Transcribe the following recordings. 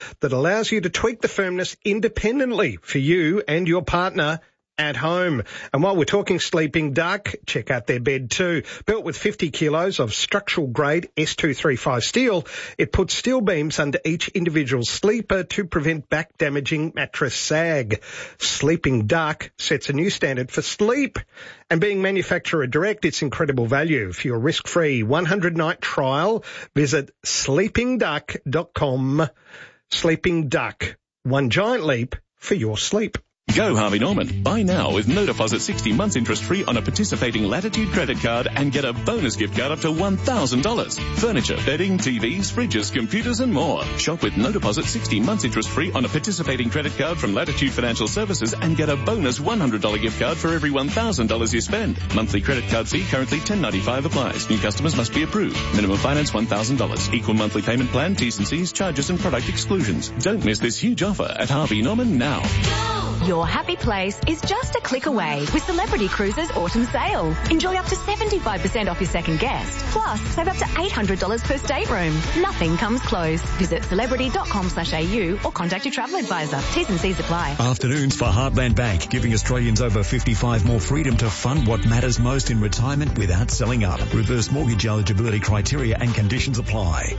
that allows you to tweak the firmness independently for you and your partner at home. And while we're talking Sleeping Duck, check out their bed too. Built with 50 kilos of structural grade S235 steel, it puts steel beams under each individual sleeper to prevent back damaging mattress sag. Sleeping Duck sets a new standard for sleep. And being manufacturer direct, it's incredible value. For your risk-free 100-night trial, visit sleepingduck.com. Sleeping Duck. One giant leap for your sleep. Go Harvey Norman. Buy now with no deposit 60 months interest free on a participating Latitude credit card and get a bonus gift card up to $1,000. Furniture, bedding, TVs, fridges, computers and more. Shop with no deposit 60 months interest free on a participating credit card from Latitude Financial Services and get a bonus $100 gift card for every $1,000 you spend. Monthly credit card fee currently $10.95 applies. New customers must be approved. Minimum finance $1,000. Equal monthly payment plan, T's and C's, charges and product exclusions. Don't miss this huge offer at Harvey Norman now. Your happy place is just a click away with Celebrity Cruises Autumn Sale. Enjoy up to 75% off your second guest. Plus, save up to $800 per stateroom. Nothing comes close. Visit celebrity.com/au or contact your travel advisor. T's and C's apply. Afternoons for Heartland Bank, giving Australians over 55 more freedom to fund what matters most in retirement without selling up. Reverse mortgage eligibility criteria and conditions apply.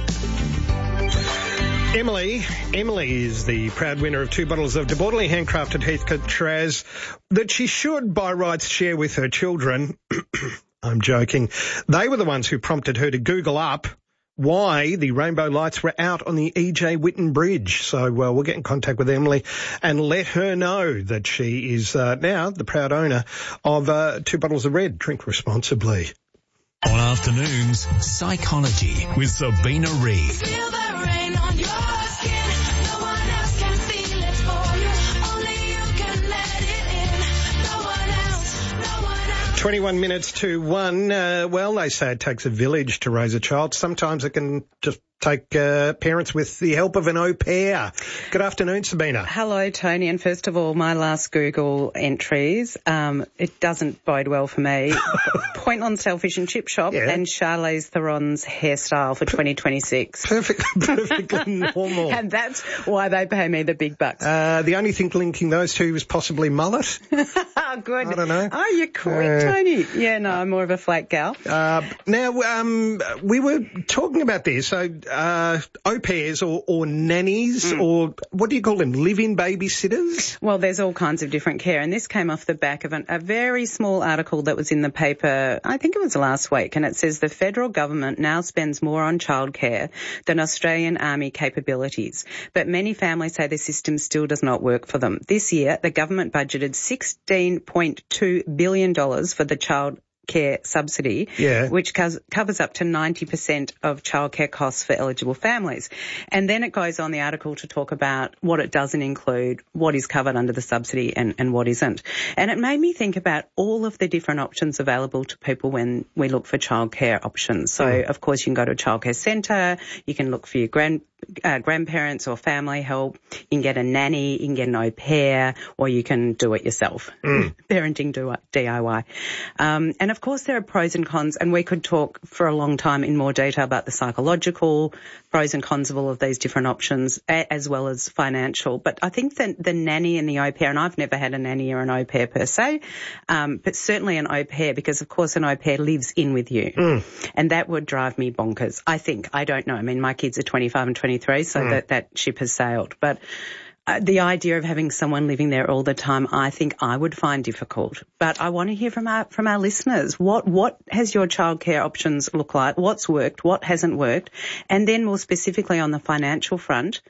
Emily is the proud winner of 2 bottles of debauchery handcrafted Heathcote Shiraz that she should by rights share with her children. I'm joking. They were the ones who prompted her to Google up why the rainbow lights were out on the E.J. Whitten Bridge. So we'll get in contact with Emily and let her know that she is now the proud owner of 2 bottles of red. Drink responsibly. On Afternoons, Psychology with Sabina Reid. Feel the rain on your skin. No one else can feel it for you. Only you can let it in. No one else. 21 minutes to 1. Well, they say it takes a village to raise a child. Sometimes it can just take parents with the help of an au pair. Good afternoon, Sabina. Hello, Tony. And first of all, my last Google entries, it doesn't bode well for me. Point on Selfish and Chip Shop and Charlize Theron's hairstyle for 2026. Perfectly normal. And that's why they pay me the big bucks. The only thing linking those two is possibly mullet. Oh, good. I don't know. Oh, you're quick, Tony. Yeah, no, I'm more of a flat gal. Now, we were talking about this. So, au pairs or nannies or what do you call them? Live-in babysitters? Well, there's all kinds of different care. And this came off the back of a very small article that was in the paper, I think it was last week. And it says the federal government now spends more on childcare than Australian Army capabilities. But many families say the system still does not work for them. This year, the government budgeted $16.2 billion for the child care subsidy, which covers up to 90% of childcare costs for eligible families. And then it goes on the article to talk about what it doesn't include, what is covered under the subsidy and what isn't. And it made me think about all of the different options available to people when we look for childcare options. So, of course, you can go to a childcare centre, you can look for your grandparents or family help, you can get a nanny, you can get an au pair, or you can do it yourself. Parenting DIY. And of course there are pros and cons, and we could talk for a long time in more detail about the psychological pros and cons of all of these different options, as well as financial. But I think that the nanny and the au pair, and I've never had a nanny or an au pair per se, but certainly an au pair, because of course an au pair lives in with you. And that would drive me bonkers. I think. I don't know. I mean, my kids are 25 and 23, so that ship has sailed. But the idea of having someone living there all the time, I think I would find difficult. But I want to hear from our listeners. What has your childcare options look like? What's worked? What hasn't worked? And then more specifically on the financial front,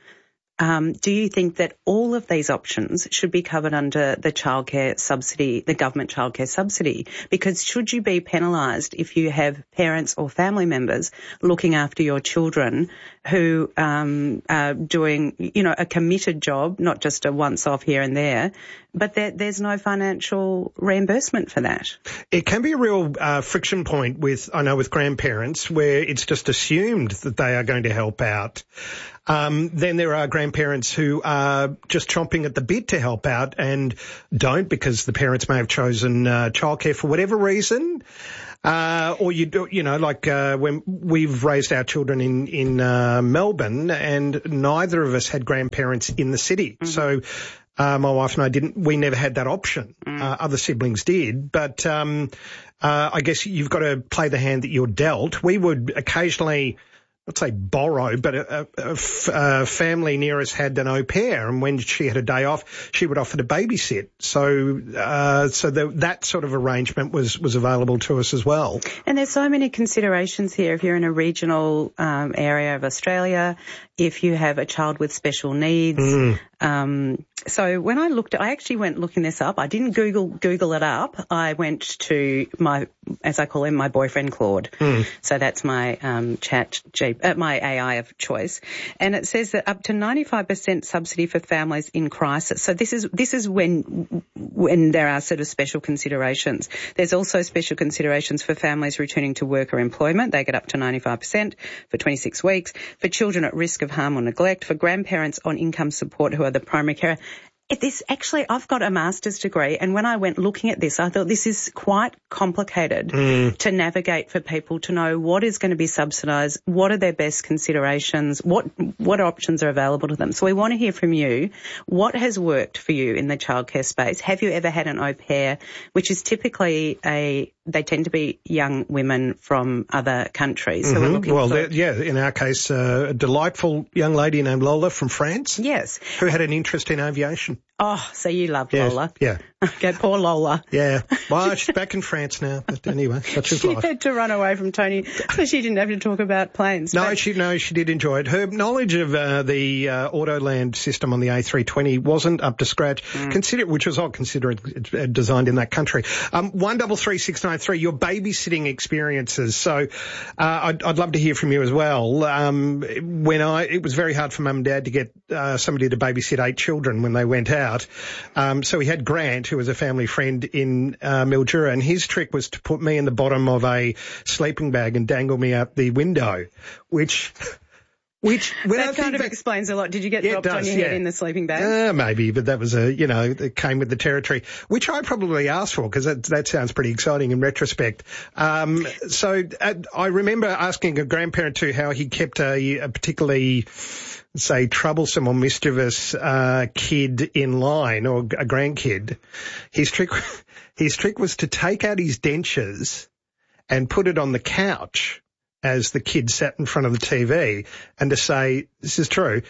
do you think that all of these options should be covered under the childcare subsidy, the government childcare subsidy? Because should you be penalised if you have parents or family members looking after your children who are doing, a committed job, not just a once-off here and there, but there's no financial reimbursement for that? It can be a real friction point with grandparents where it's just assumed that they are going to help out. Then there are grandparents who are just chomping at the bit to help out and don't because the parents may have chosen childcare for whatever reason. Or you do, like when we've raised our children in Melbourne, and neither of us had grandparents in the city. So my wife and I we never had that option. Other siblings did, but I guess you've got to play the hand that you're dealt. We would occasionally, let's say borrow, but a family near us had an au pair, and when she had a day off, she would offer to babysit. So that sort of arrangement was available to us as well. And there's so many considerations here. If you're in a regional area of Australia, if you have a child with special needs. So when I actually went looking this up. I didn't Google it up. I went to as I call him, my boyfriend Claude. So that's my my AI of choice. And it says that up to 95% subsidy for families in crisis. So this is when there are sort of special considerations. There's also special considerations for families returning to work or employment. They get up to 95% for 26 weeks. For children at risk of harm or neglect. For grandparents on income support who are the primary carer. I've got a master's degree, and when I went looking at this, I thought this is quite complicated to navigate for people to know what is going to be subsidised, what are their best considerations, what options are available to them. So we want to hear from you. What has worked for you in the childcare space? Have you ever had an au pair, which is typically they tend to be young women from other countries. So we're looking in our case, a delightful young lady named Lola from France. Yes. Who had an interest in aviation. Oh, so you love Lola. Yeah. Okay, poor Lola. Yeah. Well, she's back in France now. But anyway, such is life. She had to run away from Tony, so she didn't have to talk about planes. She did enjoy it. Her knowledge of the Autoland system on the A320 wasn't up to scratch. Which was odd considering it's designed in that country. 133693, your babysitting experiences. So I'd love to hear from you as well. It was very hard for Mum and Dad to get somebody to babysit 8 children when they went out. So we had Grant, who was a family friend in Mildura, and his trick was to put me in the bottom of a sleeping bag and dangle me out the window, which that kind of explains a lot. Did you get dropped on your head in the sleeping bag? Maybe, but that was it came with the territory, which I probably asked for because that sounds pretty exciting in retrospect. So I remember asking a grandparent too how he kept a particularly, say, troublesome or mischievous kid in line, or a grandkid. His trick was to take out his dentures and put it on the couch as the kid sat in front of the TV, and to say, this is true,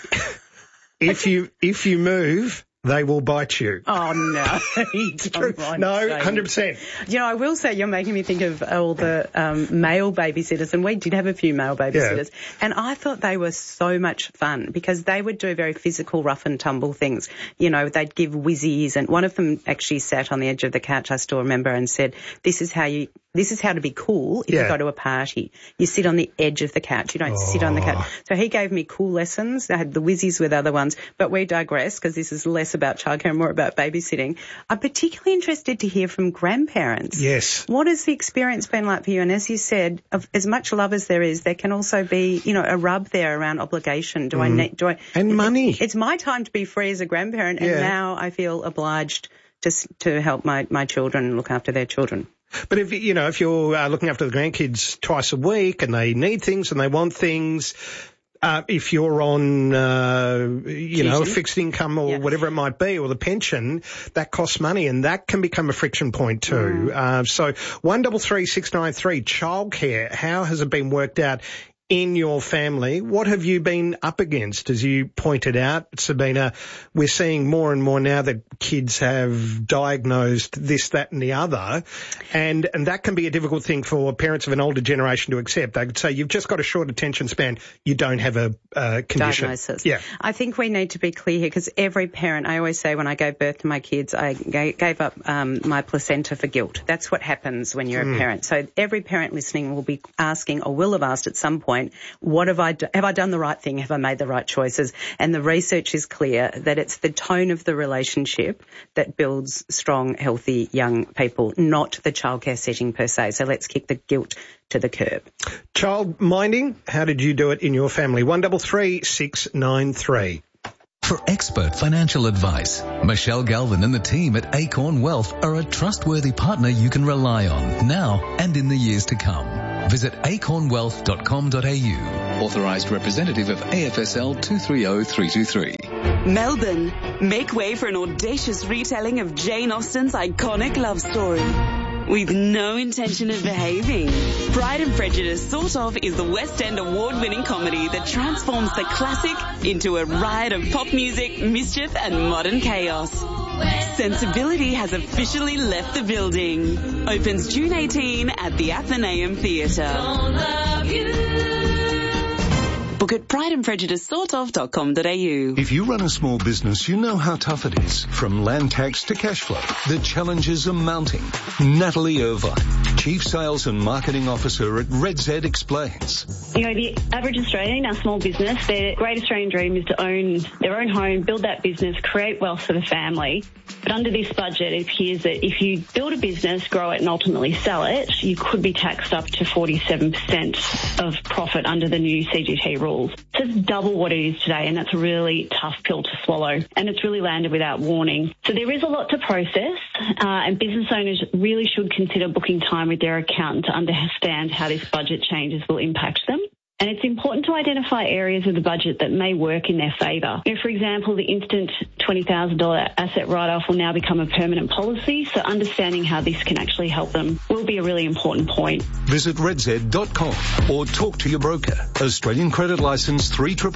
if you move, they will bite you. Oh, no. It's true. No, 100%. I will say you're making me think of all the male babysitters, and we did have a few male babysitters, and I thought they were so much fun because they would do very physical, rough and tumble things. They'd give whizzies, and one of them actually sat on the edge of the couch, I still remember, and said, this is how to be cool if you go to a party. You sit on the edge of the couch. You don't sit on the couch. So he gave me cool lessons. I had the whizzies with other ones, but we digress because this is less about childcare and more about babysitting. I'm particularly interested to hear from grandparents. Yes. What has the experience been like for you? And as you said, as much love as there is, there can also be, a rub there around obligation. And money. It's my time to be free as a grandparent, and now I feel obliged to help my children look after their children. But if you're looking after the grandkids twice a week and they need things and they want things, if you're on, a fixed income or whatever it might be, or the pension, that costs money, and that can become a friction point too. So 133693, childcare, how has it been worked out in your family? What have you been up against? As you pointed out, Sabina, we're seeing more and more now that kids have diagnosed this, that and the other, and that can be a difficult thing for parents of an older generation to accept. They could say, you've just got a short attention span, you don't have a condition. Diagnosis. Yeah. I think we need to be clear here because every parent, I always say when I gave birth to my kids, I gave up my placenta for guilt. That's what happens when you're a parent. So every parent listening will be asking, or will have asked at some point, what have I done the right thing? Have I made the right choices? And the research is clear that it's the tone of the relationship that builds strong, healthy young people, not the childcare setting per se. So let's kick the guilt to the curb. Child minding, how did you do it in your family? 133693. For expert financial advice, Michelle Galvin and the team at Acorn Wealth are a trustworthy partner you can rely on now and in the years to come. Visit acornwealth.com.au. Authorised representative of AFSL 230323. Melbourne, make way for an audacious retelling of Jane Austen's iconic love story. With no intention of behaving. Pride and Prejudice Sort Of is the West End award-winning comedy that transforms the classic into a riot of pop music, mischief and modern chaos. Sensibility has officially left the building. Opens June 18 at the Athenaeum Theatre. Book at prideandprejudicesortof.com.au. If you run a small business, you know how tough it is. From land tax to cash flow, the challenges are mounting. Natalie Irvine, Chief Sales and Marketing Officer at Red Z, explains. You know, the average Australian, our small business, their great Australian dream is to own their own home, build that business, create wealth for the family. But under this budget, it appears that if you build a business, grow it and ultimately sell it, you could be taxed up to 47% of profit under the new CGT rules. So it's double what it is today, and that's a really tough pill to swallow. And it's really landed without warning. So there is a lot to process, and business owners really should consider booking time with their accountant to understand how this budget changes will impact them. And it's important to identify areas of the budget that may work in their favour. You know, for example, the instant $20,000 asset write-off will now become a permanent policy, so understanding how this can actually help them will be a really important point. Visit redz.com or talk to your broker. Australian Credit Licence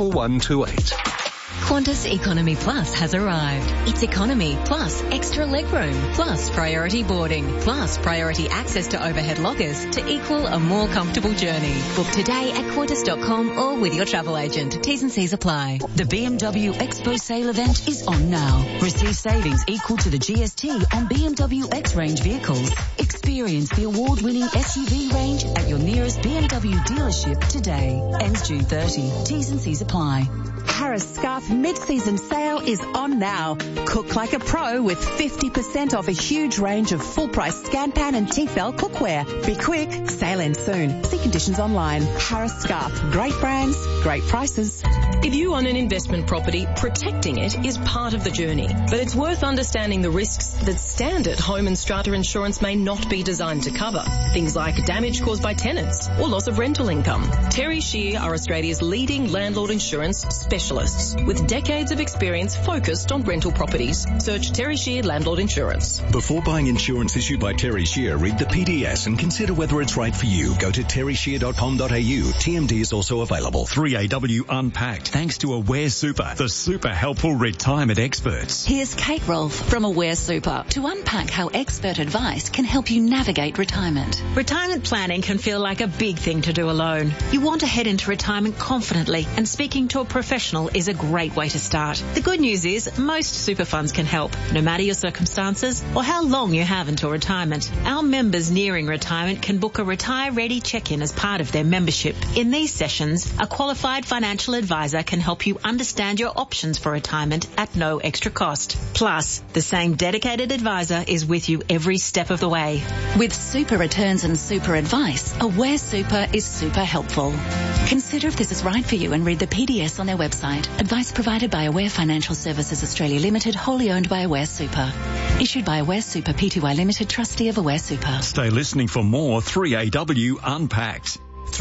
311128. Qantas Economy Plus has arrived. It's economy plus extra legroom plus priority boarding plus priority access to overhead lockers to equal a more comfortable journey. Book today at Qantas.com or with your travel agent. T's and C's apply. The BMW Expo sale event is on now. Receive savings equal to the GST on BMW X range vehicles. Experience the award-winning SUV range at your nearest BMW dealership today. Ends June 30. T's and C's apply. Harris Scarfe mid-season sale is on now. Cook like a pro with 50% off a huge range of full-price Scanpan and Tefal cookware. Be quick, sale ends soon. See conditions online. Harris Scarfe, great brands, great prices. If you own an investment property, protecting it is part of the journey. But it's worth understanding the risks that standard home and strata insurance may not be designed to cover. Things like damage caused by tenants or loss of rental income. Terry Shear are Australia's leading landlord insurance specialists with decades of experience focused on rental properties. Search Terry Shear Landlord Insurance. Before buying insurance issued by Terry Shear, read the PDS and consider whether it's right for you. Go to terryshear.com.au. TMD is also available. 3AW Unpacked, thanks to Aware Super, the super helpful retirement experts. Here's Kate Rolfe from Aware Super to unpack how expert advice can help you navigate retirement. Retirement planning can feel like a big thing to do alone. You want to head into retirement confidently, and speaking to a professional is a great way to start. The good news is most super funds can help, no matter your circumstances or how long you have until retirement. Our members nearing retirement can book a Retire Ready check-in as part of their membership. In these sessions, a qualified financial advisor can help you understand your options for retirement at no extra cost. Plus, the same dedicated advisor is with you every step of the way. With super returns and super advice, Aware Super is super helpful. Consider if this is right for you and read the PDS on their website. Advice provided by Aware Financial Services Australia Limited, wholly owned by Aware Super. Issued by Aware Super Pty Limited, trustee of Aware Super. Stay listening for more 3AW Unpacked.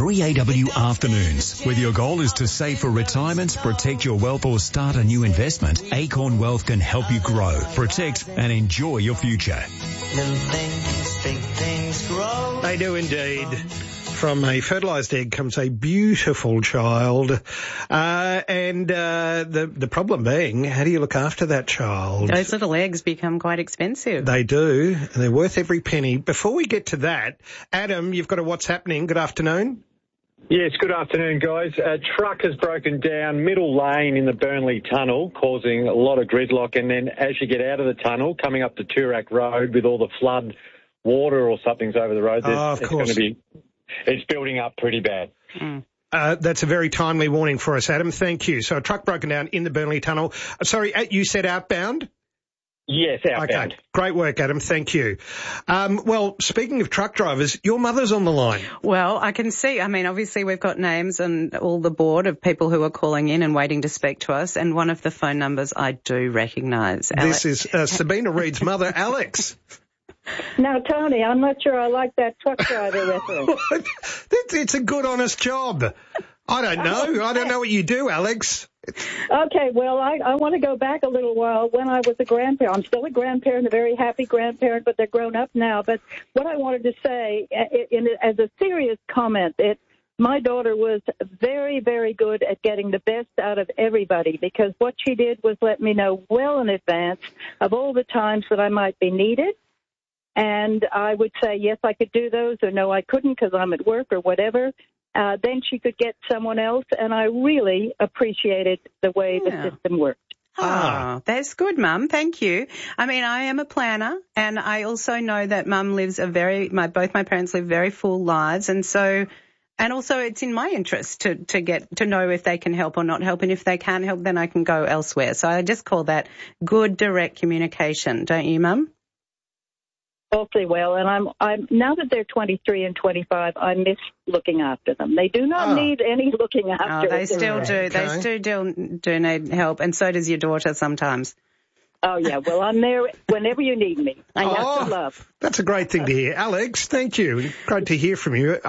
3AW Afternoons. Whether your goal is to save for retirement, protect your wealth or start a new investment, Acorn Wealth can help you grow, protect and enjoy your future. They do indeed. From a fertilised egg comes a beautiful child. The problem being, how do you look after that child? Those little eggs become quite expensive. They do, and they're worth every penny. Before we get to that, Adam, you've got a What's Happening. Good afternoon. Yes, good afternoon, guys. A truck has broken down middle lane in the Burnley Tunnel, causing a lot of gridlock. And then as you get out of the tunnel, coming up the Toorak Road with all the flood water or something's over the road, of course. It's building up pretty bad. That's a very timely warning for us, Adam. Thank you. So a truck broken down in the Burnley Tunnel. Sorry, you said outbound? Yes, outbound. Okay, great work, Adam. Thank you. Well, speaking of truck drivers, your mother's on the line. Well, I can see, I mean, obviously we've got names and all the board of people who are calling in and waiting to speak to us, and one of the phone numbers I do recognise. This is Sabina Reid's mother, Alex. Now, Tony, I'm not sure I like that truck driver reference. It's a good, honest job. I don't know. I don't know what you do, Alex. Okay, well, I want to go back a little while when I was a grandparent. I'm still a grandparent, a very happy grandparent, but they're grown up now. But what I wanted to say, as a serious comment, my daughter was very, very good at getting the best out of everybody, because what she did was let me know well in advance of all the times that I might be needed. And I would say, yes, I could do those, or no, I couldn't because I'm at work or whatever. Then she could get someone else, and I really appreciated the way the system worked. Oh, that's good, Mum. Thank you. I mean, I am a planner, and I also know that Mum lives both my parents live very full lives, and also it's in my interest to get to know if they can help or not help, and if they can't help, then I can go elsewhere. So I just call that good direct communication, don't you, Mum? Awfully well, and I'm now that they're 23 and 25, I miss looking after them. They do not need any looking after. Oh, they still do. Okay. They still do need help, and so does your daughter sometimes. Oh, yeah. Well, I'm there whenever you need me. I have to love. That's a great thing to hear. Alex, thank you. Great to hear from you.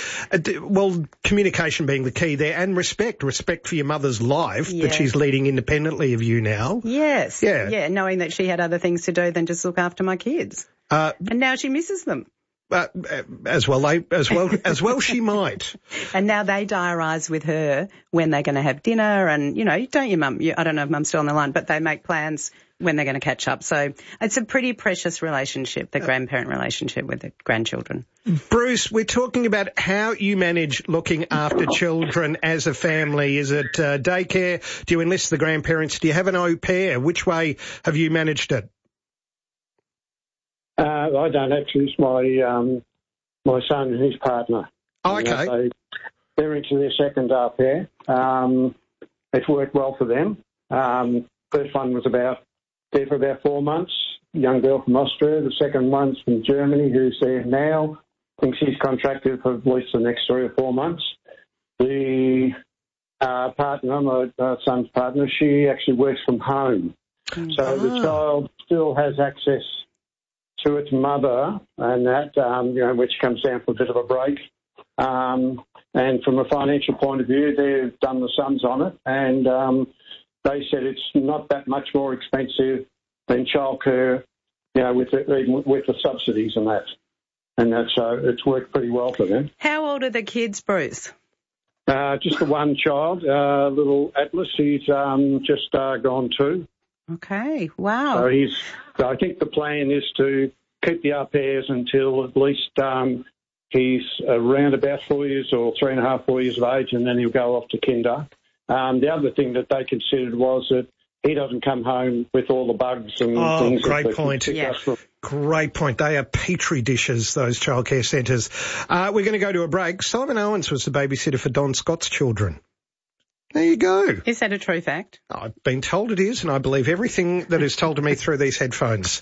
Well, communication being the key there, and respect for your mother's life that she's leading independently of you now. Yes. Yeah, knowing that she had other things to do than just look after my kids. And now she misses them. As well she might. And now they diarise with her when they're going to have dinner, and, don't you, Mum? I don't know if Mum's still on the line, but they make plans when they're going to catch up. So it's a pretty precious relationship, the grandparent relationship with the grandchildren. Bruce, we're talking about how you manage looking after children as a family. Is it daycare? Do you enlist the grandparents? Do you have an au pair? Which way have you managed it? I don't actually. It's my son and his partner. Oh, okay. They're into their second au pair. It's worked well for them. First one was there for about 4 months. Young girl from Austria. The second one's from Germany, who's there now. I think she's contracted for at least the next 3 or 4 months. The partner, my son's partner, she actually works from home. So the child still has access to its mother, and that, which comes down for a bit of a break. And from a financial point of view, they've done the sums on it, and they said it's not that much more expensive than childcare, with the subsidies and that. And so it's worked pretty well for them. How old are the kids, Bruce? Just the one child, little Atlas. He's just gone 2. Okay, wow. So I think the plan is to keep the au pairs until at least he's around about 4 years or 3.5, 4 years of age, and then he'll go off to kinder. The other thing that they considered was that he doesn't come home with all the bugs and things. Oh, great point. Great point. They are petri dishes, those childcare centres. We're going to go to a break. Simon Owens was the babysitter for Don Scott's children. There you go. Is that a true fact? I've been told it is, and I believe everything that is told to me through these headphones.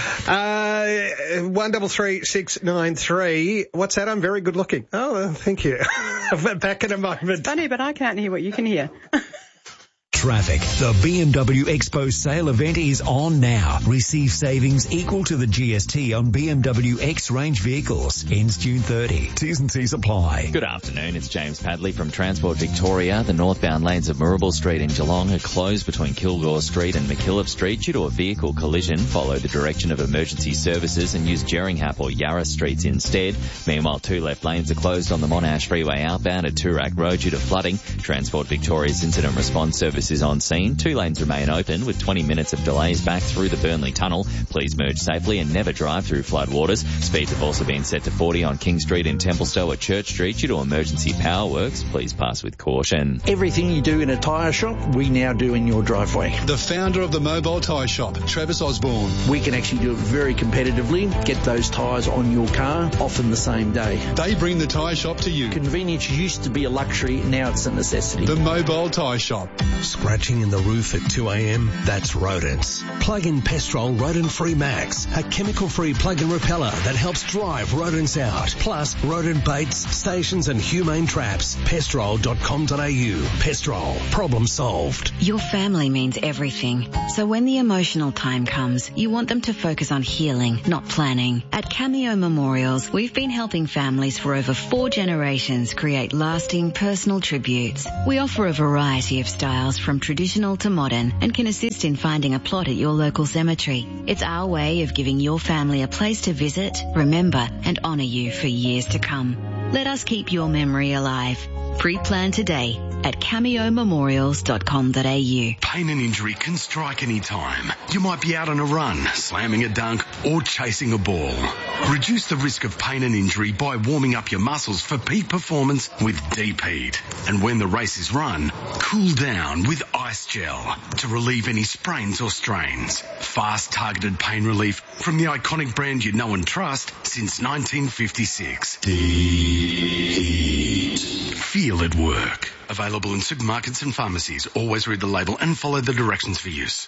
133693. What's that? I'm very good looking. Oh, thank you. Back in a moment. It's funny, but I can't hear what you can hear. Traffic. The BMW Expo sale event is on now. Receive savings equal to the GST on BMW X-Range vehicles. Ends June 30. T's and C's apply. Good afternoon. It's James Padley from Transport Victoria. The northbound lanes of Moorabool Street in Geelong are closed between Kilgore Street and McKillop Street due to a vehicle collision. Follow the direction of emergency services and use Jerringhap or Yarra Streets instead. Meanwhile, 2 left lanes are closed on the Monash Freeway outbound at Toorak Road due to flooding. Transport Victoria's incident response service is on scene. 2 lanes remain open with 20 minutes of delays back through the Burnley Tunnel. Please merge safely and never drive through floodwaters. Speeds have also been set to 40 on King Street in Templestowe at Church Street due to emergency power works. Please pass with caution. Everything you do in a tyre shop, we now do in your driveway. The founder of the Mobile Tyre Shop, Travis Osborne. We can actually do it very competitively, get those tyres on your car, often the same day. They bring the tyre shop to you. Convenience used to be a luxury, now it's a necessity. The Mobile Tyre Shop. scratching in the roof at 2 a.m.? That's rodents. Plug in Pestrol Rodent-Free Max, a chemical-free plug-in repeller that helps drive rodents out. Plus, rodent baits, stations and humane traps. Pestrol.com.au. Pestrol. Problem solved. Your family means everything. So when the emotional time comes, you want them to focus on healing, not planning. At Cameo Memorials, we've been helping families for over 4 generations create lasting personal tributes. We offer a variety of styles from traditional to modern and can assist in finding a plot at your local cemetery. It's our way of giving your family a place to visit, remember and honour you for years to come. Let us keep your memory alive. Pre-plan today at cameomemorials.com.au. Pain and injury can strike any time. You might be out on a run, slamming a dunk or chasing a ball. Reduce the risk of pain and injury by warming up your muscles for peak performance with Deep Heat. And when the race is run, cool down with Ice Gel to relieve any sprains or strains. Fast targeted pain relief from the iconic brand you know and trust since 1956. Deep Heat. Feel it work. Available in supermarkets and pharmacies. Always read the label and follow the directions for use.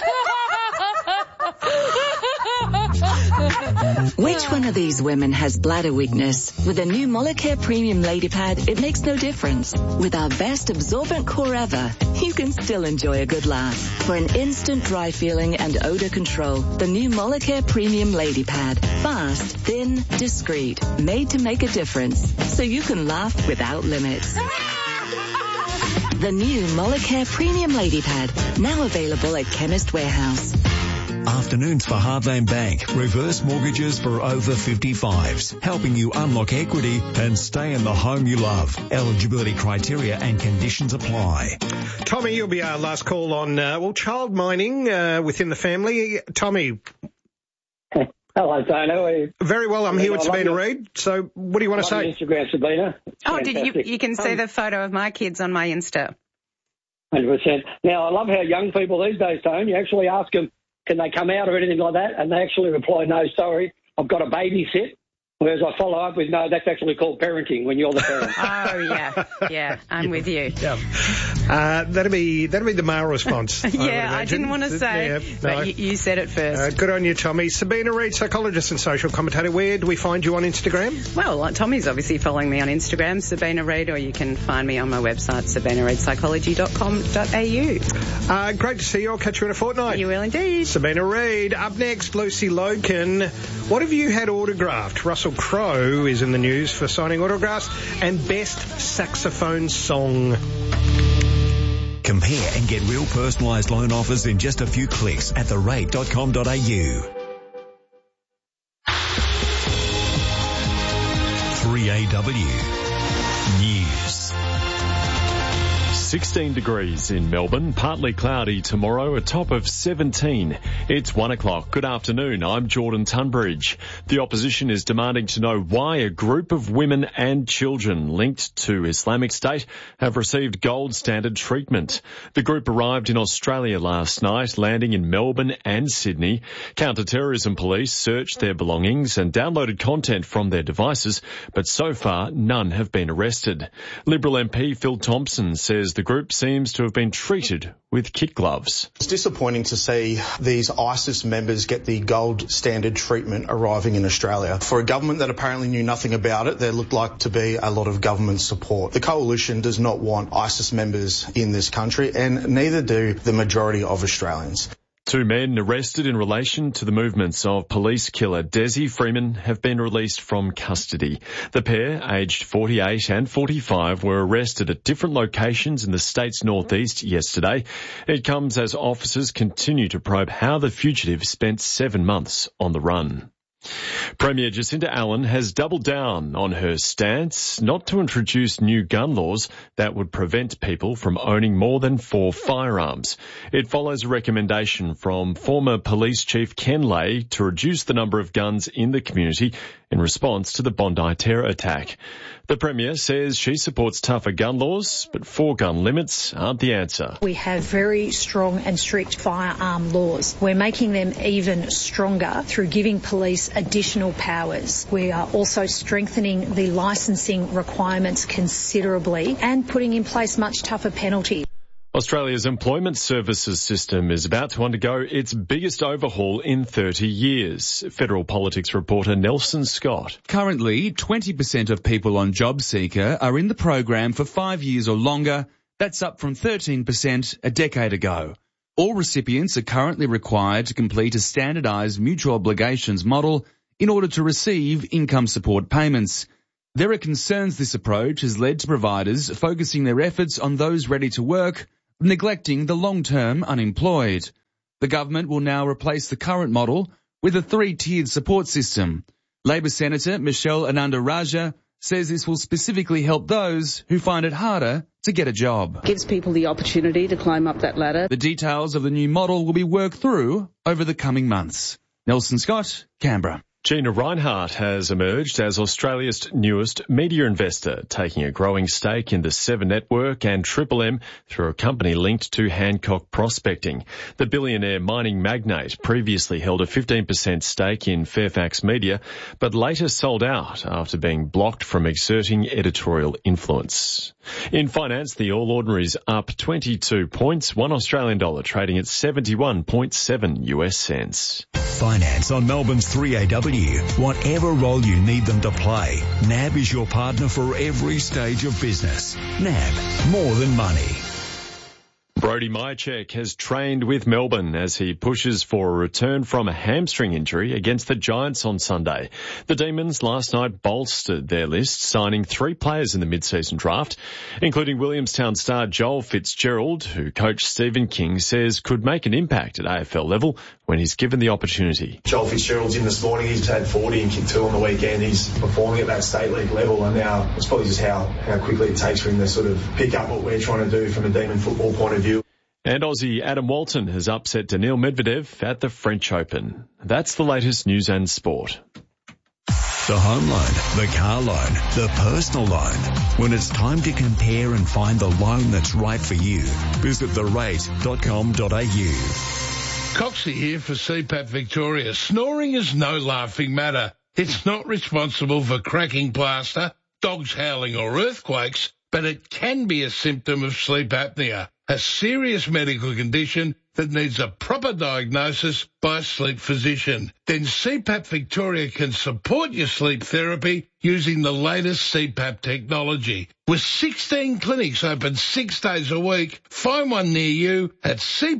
Which one of these women has bladder weakness? With a new Molicare Premium Lady Pad, it makes no difference. With our best absorbent core ever, you can still enjoy a good laugh. For an instant dry feeling and odor control, the new Molicare Premium Lady Pad. Fast, thin, discreet, made to make a difference. So you can laugh without limits. The new Molicare Premium Lady Pad, now available at Chemist Warehouse. Afternoons for Heartland Bank. Reverse mortgages for over 55s. Helping you unlock equity and stay in the home you love. Eligibility criteria and conditions apply. Tommy, you'll be our last call on, child mining within the family. Tommy. Hello, Dana. How are you? Very well. I'm here with Sabina Reid. So what do you want to say? Instagram, Sabina. Oh, you can see the photo of my kids on my Insta. 100%. Now, I love how young people these days, Tone, you actually ask them, can they come out or anything like that? And they actually reply, no, sorry, I've got a babysit. Whereas I follow up with, no, that's actually called parenting when you're the parent. Oh, yeah, I'm with you. Yeah. That'd be the male response. I didn't want to say, but you said it first. Good on you, Tommy. Sabina Reid, psychologist and social commentator. Where do we find you on Instagram? Well, Tommy's obviously following me on Instagram, Sabina Reid, or you can find me on my website, sabinareidpsychology.com.au. Great to see you. I'll catch you in a fortnight. You will indeed. Sabina Reid. Up next, Lucy Logan. What have you had autographed? Russell Crowe is in the news for signing autographs and best saxophone song. Compare and get real personalised loan offers in just a few clicks at therate.com.au. 3AW News. 16 degrees in Melbourne, partly cloudy tomorrow, a top of 17. It's 1 o'clock. Good afternoon, I'm Jordan Tunbridge. The opposition is demanding to know why a group of women and children linked to Islamic State have received gold standard treatment. The group arrived in Australia last night, landing in Melbourne and Sydney. Counter-terrorism police searched their belongings and downloaded content from their devices, but so far none have been arrested. Liberal MP Phil Thompson says the group seems to have been treated with kid gloves. It's disappointing to see these ISIS members get the gold standard treatment arriving in Australia. For a government that apparently knew nothing about it, there looked like to be a lot of government support. The coalition does not want ISIS members in this country, and neither do the majority of Australians. 2 men arrested in relation to the movements of police killer Desi Freeman have been released from custody. The pair, aged 48 and 45, were arrested at different locations in the state's northeast yesterday. It comes as officers continue to probe how the fugitive spent 7 months on the run. Premier Jacinta Allen has doubled down on her stance not to introduce new gun laws that would prevent people from owning more than 4 firearms. It follows a recommendation from former police chief Ken Lay to reduce the number of guns in the community in response to the Bondi terror attack. The Premier says she supports tougher gun laws, but 4 gun limits aren't the answer. We have very strong and strict firearm laws. We're making them even stronger through giving police additional powers. We are also strengthening the licensing requirements considerably and putting in place much tougher penalties. Australia's employment services system is about to undergo its biggest overhaul in 30 years. Federal Politics reporter Nelson Scott. Currently, 20% of people on JobSeeker are in the program for 5 years or longer. That's up from 13% a decade ago. All recipients are currently required to complete a standardised mutual obligations model in order to receive income support payments. There are concerns this approach has led to providers focusing their efforts on those ready to work, neglecting the long-term unemployed. The government will now replace the current model with a 3-tiered support system. Labor Senator Michelle Ananda-Rajah says this will specifically help those who find it harder to get a job. Gives people the opportunity to climb up that ladder. The details of the new model will be worked through over the coming months. Nelson Scott, Canberra. Gina Rinehart has emerged as Australia's newest media investor, taking a growing stake in the Seven Network and Triple M through a company linked to Hancock Prospecting. The billionaire mining magnate previously held a 15% stake in Fairfax Media, but later sold out after being blocked from exerting editorial influence. In finance, the All Ordinaries up 22 points, $1 Australian dollar trading at 71.7 US cents. Finance on Melbourne's 3AW. Whatever role you need them to play, NAB is your partner for every stage of business. NAB, more than money. Brody Myercheck has trained with Melbourne as he pushes for a return from a hamstring injury against the Giants on Sunday. The Demons last night bolstered their list, signing 3 players in the mid-season draft, including Williamstown star Joel Fitzgerald, who coach Stephen King says could make an impact at AFL level when he's given the opportunity. Joel Fitzgerald's in this morning. He's had 40 and kicked 2 on the weekend. He's performing at that state league level, and now it's probably just how quickly it takes for him to sort of pick up what we're trying to do from a Demon football point of view. And Aussie Adam Walton has upset Daniil Medvedev at the French Open. That's the latest news and sport. The home loan, the car loan, the personal loan. When it's time to compare and find the loan that's right for you, visit therate.com.au. Coxie here for CPAP Victoria. Snoring is no laughing matter. It's not responsible for cracking plaster, dogs howling or earthquakes, but it can be a symptom of sleep apnea, a serious medical condition that needs a proper diagnosis by a sleep physician. Then CPAP Victoria can support your sleep therapy using the latest CPAP technology. With 16 clinics open 6 days a week, find one near you at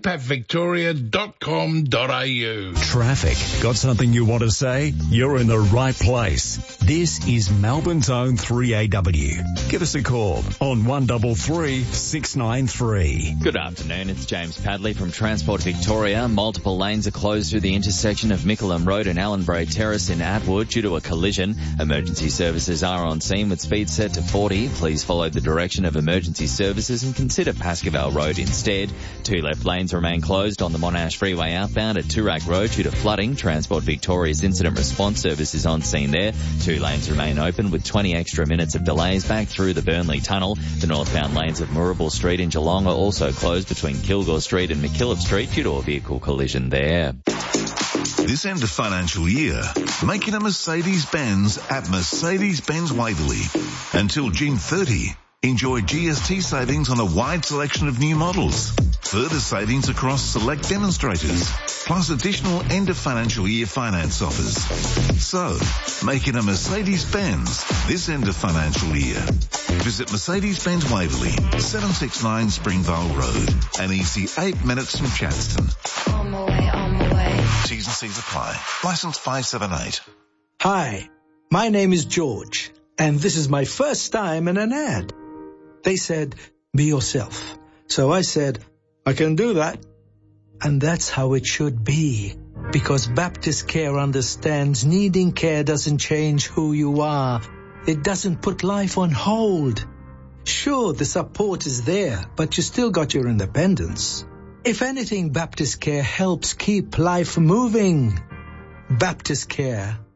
cpapvictoria.com.au. Traffic. Got something you want to say? You're in the right place. This is Melbourne's own 3AW. Give us a call on 133 693. Good afternoon, it's James Padley from Transport Victoria. Multiple lanes are closed through the intersection of Mickleham Road and Allenbrae Terrace in Atwood due to a collision. Emergency services are on scene with speed set to 40. Please follow the direction of emergency services and consider Pascoval Road instead. 2 left lanes remain closed on the Monash Freeway outbound at Toorak Road due to flooding. Transport Victoria's incident response service is on scene there. 2 lanes remain open with 20 extra minutes of delays back through the Burnley Tunnel. The northbound lanes of Moorabool Street in Geelong are also closed between Kilgore Street and McKillop Street due to a vehicle collision there. This end of financial year, make it a Mercedes-Benz at Mercedes-Benz Waverley. Until June 30, enjoy GST savings on a wide selection of new models. Further savings across select demonstrators, plus additional end of financial year finance offers. So, make it a Mercedes-Benz this end of financial year. Visit Mercedes-Benz Waverley, 769 Springvale Road, an easy 8 minutes from Chadstone. On my way, on my way. T's and C's apply. License 578. Hi, my name is George, and this is my first time in an ad. They said, be yourself. So I said, I can do that. And that's how it should be. Because Baptist Care understands needing care doesn't change who you are. It doesn't put life on hold. Sure, the support is there, but you still got your independence. If anything, Baptist Care helps keep life moving. Baptist Care,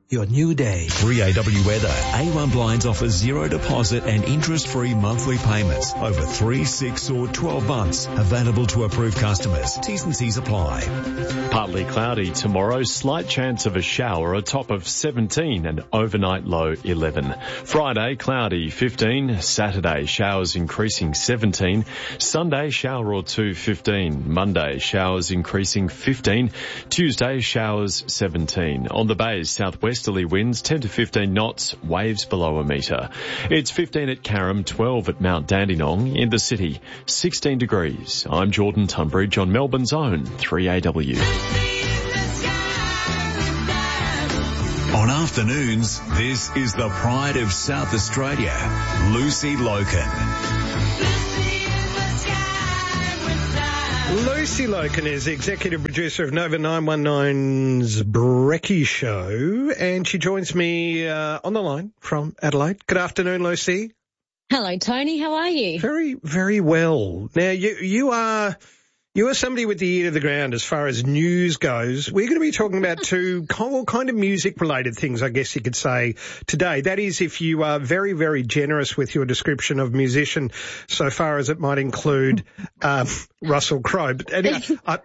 your new day. 3AW weather. A1 Blinds offers 0 deposit and interest-free monthly payments over 3, 6 or 12 months. Available to approved customers. T's and C's apply. Partly cloudy tomorrow, slight chance of a shower, a top of 17 and overnight low 11. Friday, cloudy 15. Saturday, showers increasing 17. Sunday, shower or two 15. Monday, showers increasing 15. Tuesday, showers 17. On the bays, southwesterly winds 10 to 15 knots, waves below a metre. It's 15 at Carrum, 12 at Mount Dandenong. In the city, 16 degrees. I'm Jordan Tunbridge on Melbourne's own 3AW. On afternoons, this is the pride of South Australia, Lucy Loken. Lucy Loken is the executive producer of Nova 919's Brekkie Show, and she joins me on the line from Adelaide. Good afternoon, Lucy. Hello, Tony. How are you? Very, very well. Now, you are somebody with the ear to the ground as far as news goes. We're going to be talking about two kind of music-related things, I guess you could say, today. That is, if you are very, very generous with your description of musician, so far as it might include Russell Crowe. But anyway,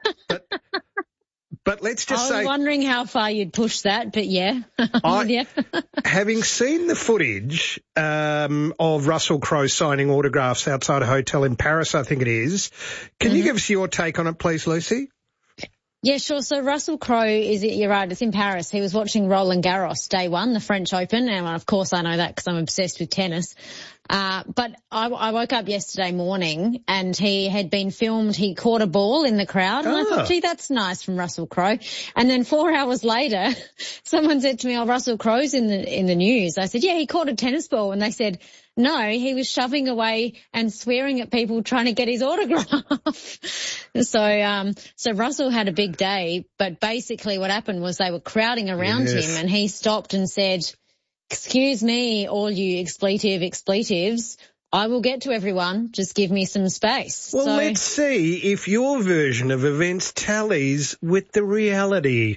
but let's just say... I was wondering how far you'd push that, but yeah. Having seen the footage of Russell Crowe signing autographs outside a hotel in Paris, I think it is, can you give us your take on it, please, Lucy? Yeah, sure. So Russell Crowe you're right, it's in Paris. He was watching Roland Garros, day one, the French Open. And of course I know that because I'm obsessed with tennis. But I woke up yesterday morning and he had been filmed. He caught a ball in the crowd and I thought, gee, that's nice from Russell Crowe. And then 4 hours later, someone said to me, oh, Russell Crowe's in the news. I said, yeah, he caught a tennis ball. And they said, no, he was shoving away and swearing at people trying to get his autograph. So Russell had a big day, but basically what happened was they were crowding around him and he stopped and said, excuse me, all you expletives, I will get to everyone. Just give me some space. Well, let's see if your version of events tallies with the reality.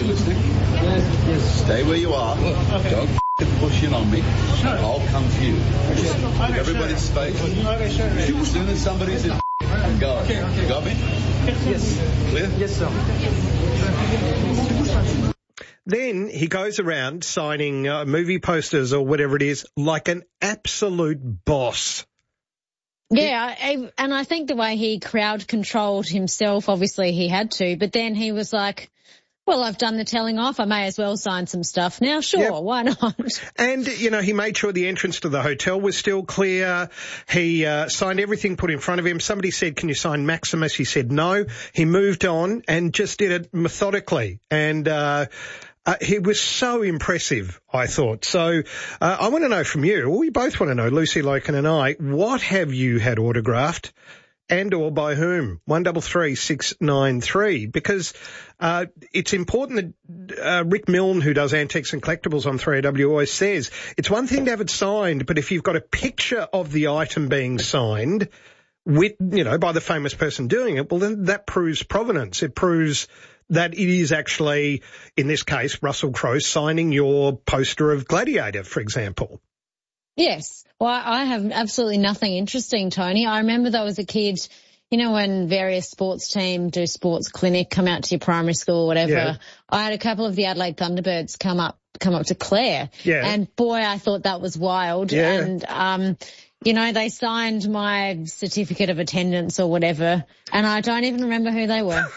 Stay where you are. Don't push in on me. I'll come to you. Just give everybody space. As soon as somebody's in, go. You got me? Yes. Clear? Yes, sir. Then he goes around signing movie posters or whatever it is like an absolute boss. Yeah, and I think the way he crowd controlled himself, obviously he had to, but then he was like, well, I've done the telling off. I may as well sign some stuff now. Sure, why not? And, he made sure the entrance to the hotel was still clear. He signed everything put in front of him. Somebody said, can you sign Maximus? He said no. He moved on and just did it methodically. And he was so impressive, I thought. So I want to know from you, or we both want to know, Lucy Loken and I, what have you had autographed? And or by whom? 133 693, because it's important that Rick Milne, who does Antiques and Collectibles on 3AW, always says it's one thing to have it signed, but if you've got a picture of the item being signed with, by the famous person doing it, well, then that proves provenance. It proves that it is actually, in this case, Russell Crowe signing your poster of Gladiator, for example. Yes. Well, I have absolutely nothing interesting, Tony. I remember that as a kid, when various sports teams do sports clinic, come out to your primary school or whatever. Yeah. I had a couple of the Adelaide Thunderbirds come up to Clare. Yeah. And boy, I thought that was wild. Yeah. And, they signed my certificate of attendance or whatever, and I don't even remember who they were.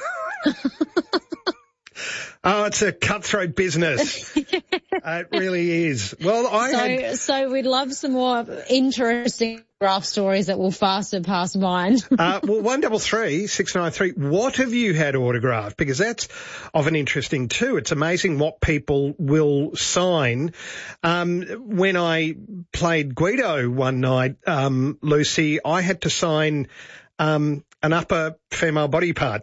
Oh, it's a cutthroat business. It really is. Well, So we'd love some more interesting graph stories that will far surpass mine. 133 693. What have you had autographed? Because that's often interesting too. It's amazing what people will sign. When I played Guido one night, Lucy, I had to sign an upper female body part.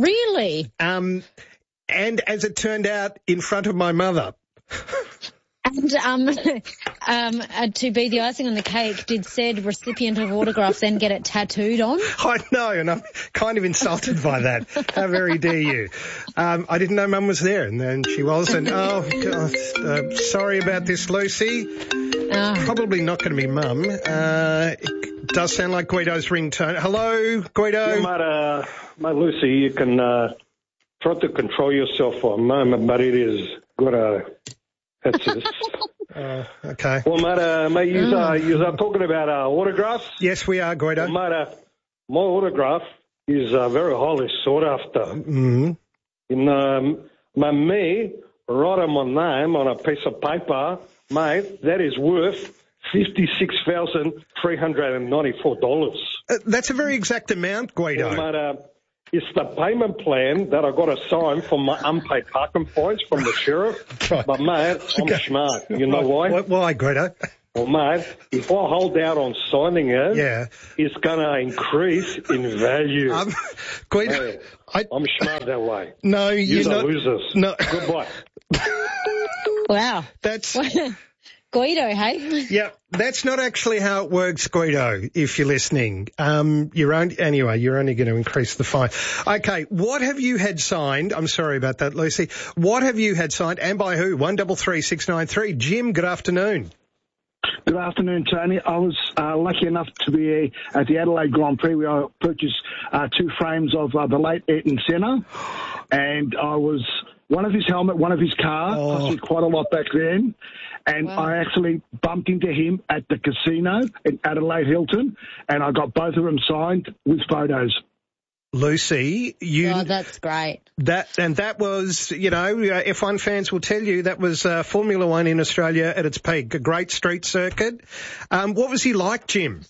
Really? And as it turned out, in front of my mother. And to be the icing on the cake, did said recipient of autograph then get it tattooed on? I know, and I'm kind of insulted by that. How very dare you? I didn't know Mum was there, and then she was, and sorry about this, Lucy. Probably not going to be Mum. It does sound like Guido's ringtone. Hello, Guido. Yeah, mate, Lucy, you can try to control yourself for a moment, but it is got a... That's it. Okay. Well, mate, you are talking about autographs? Yes, we are, Guido. Well, mate, my autograph is very highly sought after. Mm-hmm. Me, write my name on a piece of paper, mate, that is worth $56,394. That's a very exact amount, Guido. Well, mate, it's the payment plan that I got to sign for my unpaid parking points from the sheriff. Right. But, mate, I'm smart. You know why? Why, Guido? Well, mate, if I hold out on signing it, it's going to increase in value. Guido, I'm smart that way. No, you're not. Losers. No. Goodbye. Wow. That's... Guido, hey? Yeah, that's not actually how it works, Guido, if you're listening. You're only going to increase the fine. Okay, what have you had signed? I'm sorry about that, Lucy. What have you had signed, and by who? 133693. Jim, good afternoon. Good afternoon, Tony. I was lucky enough to be at the Adelaide Grand Prix where I purchased 2 frames of the late Ayrton Senna, and I was one of his helmet, one of his car. Cost me quite a lot back then. And I actually bumped into him at the casino in Adelaide Hilton, and I got both of them signed with photos. Lucy, that's great. That was, F1 fans will tell you that was Formula One in Australia at its peak, a great street circuit. What was he like, Jim?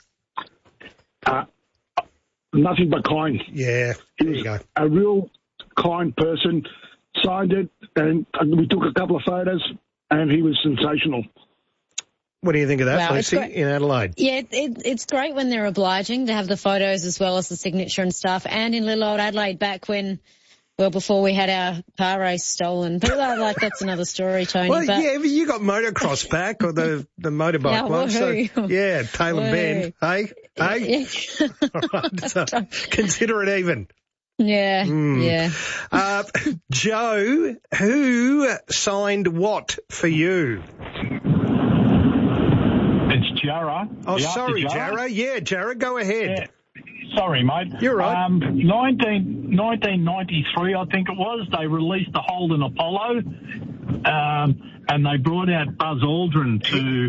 Nothing but kind. Yeah, there you go. A real kind person, signed it, and we took a couple of photos. And he was sensational. What do you think of that, Lucy, in Adelaide? Yeah, it's great when they're obliging to have the photos as well as the signature and stuff. And in little old Adelaide back before we had our car race stolen. But that's another story, Tony. Well, but you got motocross back, or the motorbike one. So, yeah, tail and bend. Hey? Yeah. All right, so consider it even. Yeah, yeah. Joe, who signed what for you? It's Jarrah. Oh, sorry, Jarrah. Yeah, Jarrah, go ahead. Yeah. Sorry, mate. You're right. 1993, I think it was, they released the Holden Apollo, and they brought out Buzz Aldrin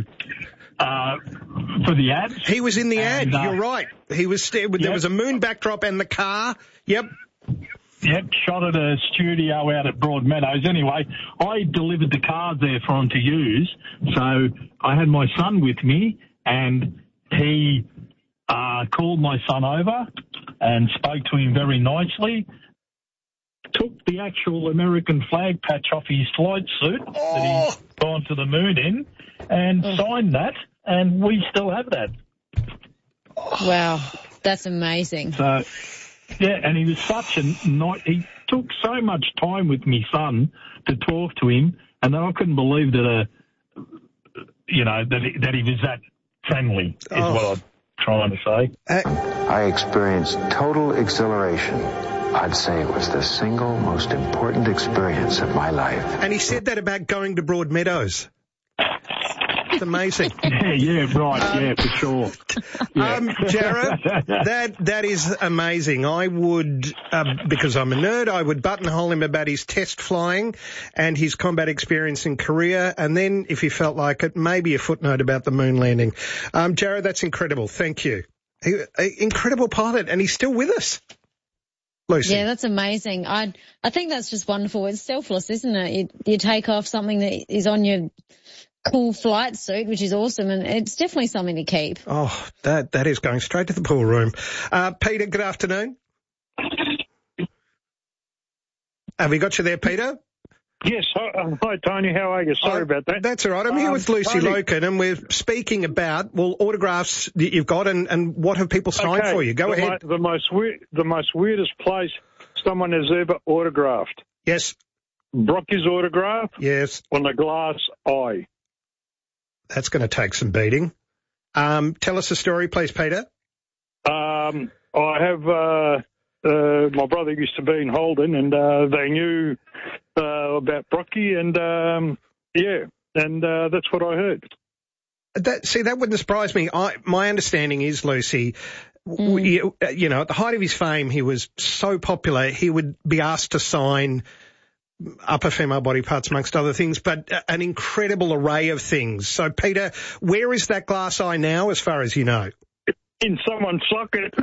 for the ad. He was in the ad. You're right. He was. There was a moon backdrop and the car. Yep. Yep, shot at a studio out at Broadmeadows. Anyway, I delivered the cars there for him to use. So I had my son with me, and he called my son over and spoke to him very nicely. Took the actual American flag patch off his flight suit that he's gone to the moon in, and signed that, and we still have that. Wow, that's amazing. So, yeah, and he was such he took so much time with my son to talk to him, and then I couldn't believe that that he was that friendly, is what I'm trying to say. I experienced total exhilaration. I'd say it was the single most important experience of my life. And he said that about going to Broadmeadows. It's amazing. Yeah, right, for sure. Yeah. Jarrah, that is amazing. I would, because I'm a nerd, I would buttonhole him about his test flying and his combat experience in Korea, and then, if he felt like it, maybe a footnote about the moon landing. Jarrah, that's incredible. Thank you. Incredible pilot, and he's still with us. Lucy. Yeah, that's amazing. I think that's just wonderful. It's selfless, isn't it? You take off something that is on your cool flight suit, which is awesome, and it's definitely something to keep. Oh, that is going straight to the pool room. Peter, good afternoon. Have we got you there, Peter? Yes. Hi, Tony. How are you? Sorry about that. That's all right. I'm here with Lucy Tony. Loken, and we're speaking about, autographs that you've got and what have people signed for you. Go ahead. The most weirdest place someone has ever autographed. Yes. Brockie's autograph. Yes. On the glass eye. That's going to take some beating. Tell us a story, please, Peter. I have my brother used to be in Holden, and they knew about Brocky, and that's what I heard. That wouldn't surprise me. My understanding is, Lucy, you know, at the height of his fame, he was so popular, he would be asked to sign upper female body parts, amongst other things, but an incredible array of things. So, Peter, where is that glass eye now, as far as you know? In someone's socket.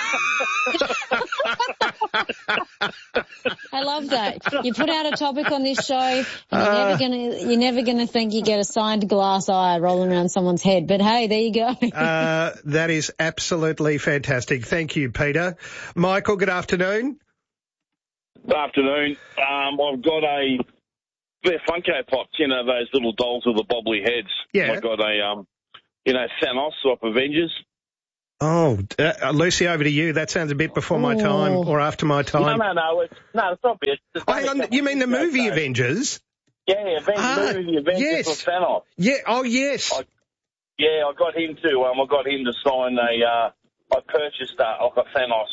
I love that. You put out a topic on this show, and you're never gonna think you get a signed glass eye rolling around someone's head. But hey, there you go. That is absolutely fantastic. Thank you, Peter. Michael, good afternoon. Good afternoon. I've got they're Funko Pops, you know, those little dolls with the bobbly heads. Yeah. I've got Thanos off Avengers. Oh, Lucy, over to you. That sounds a bit before my time or after my time. No, it's not a bit. Hang on, you mean the movie Avengers? Yeah, movie Avengers yes. with Thanos. Yeah, oh yes. I got him to. I got him to sign I purchased off a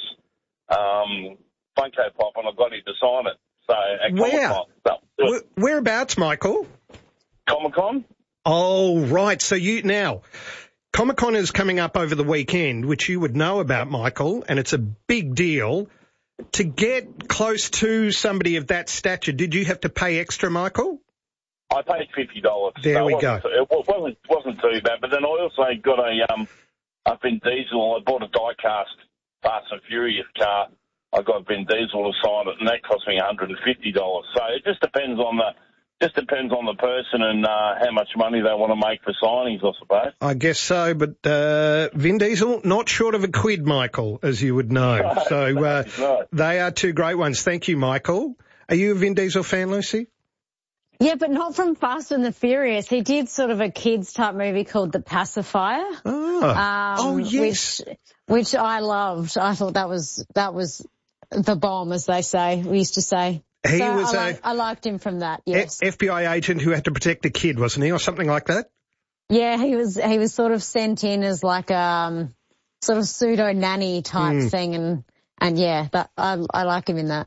Thanos Funko Pop, and I got him to sign it. So at Comic-Con. Whereabouts, Michael? Comic-Con. Oh, right. So Comic-Con is coming up over the weekend, which you would know about, Michael, and it's a big deal. To get close to somebody of that stature, did you have to pay extra, Michael? I paid $50. There we go. It wasn't too bad, but then I also got a Vin Diesel. I bought a die-cast Fast and Furious car. I got Vin Diesel to sign it, and that cost me $150. So it just depends on the person and how much money they want to make for signings, I suppose. I guess so, but Vin Diesel, not short of a quid, Michael, as you would know. So they are two great ones. Thank you, Michael. Are you a Vin Diesel fan, Lucy? Yeah, but not from Fast and the Furious. He did sort of a kids-type movie called The Pacifier. Oh, yes. Which I loved. I thought that was the bomb, as they say. We used to say. I liked him from that, yes. FBI agent who had to protect a kid, wasn't he, or something like that? Yeah, he was sort of sent in as like a sort of pseudo nanny type thing, and yeah, I like him in that.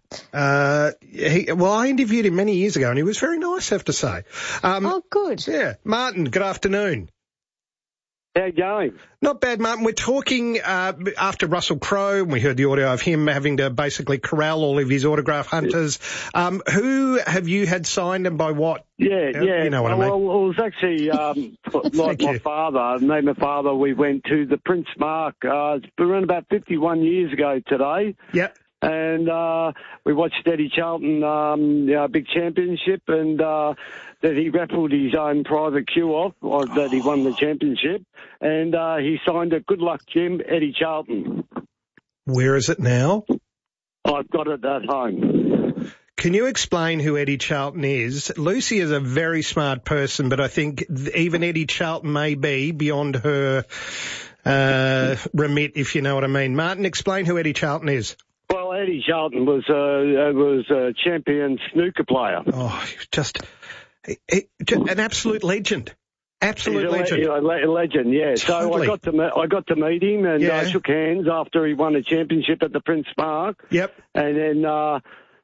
I interviewed him many years ago, and he was very nice, I have to say. Oh, good. Yeah, Martin, good afternoon. How you going? Not bad, Martin. We're talking after Russell Crowe, and we heard the audio of him having to basically corral all of his autograph hunters. Who have you had signed and by what? Yeah. You know what I mean. Well, it was actually like my father. Me and my father, we went to the Prince Mark around about 51 years ago today. Yep. And we watched Eddie Charlton, big championship, and that he raffled his own private queue off, or that he won the championship, and he signed it. Good luck, Jim, Eddie Charlton. Where is it now? I've got it at home. Can you explain who Eddie Charlton is? Lucy is a very smart person, but I think even Eddie Charlton may be beyond her remit, if you know what I mean. Martin, explain who Eddie Charlton is. Well, Eddie Charlton was a champion snooker player. Oh, just an absolute legend. Absolute legend. A legend, yeah. Totally. So I got to meet him and shook hands after he won a championship at the Prince Mark. Yep. And then, my